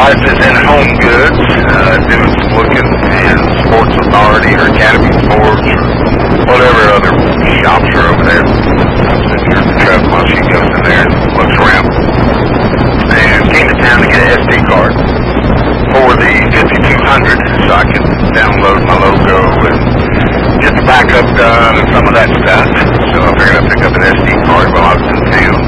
wife is in Home Goods, doing some looking in Sports Authority or Academy Sports or whatever other shops are over there. I'm sitting here in the truck while she goes in there and looks around. And came to town to get an SD card for the 5200 so I could download my logo and get the backup done and some of that stuff. So I figured I'd pick up an SD card while I was in town.